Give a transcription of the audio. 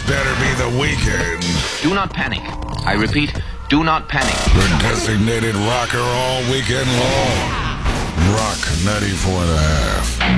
better be the weekend. Do not panic. I repeat, do not panic. The designated rocker all weekend long. Rock 94.5.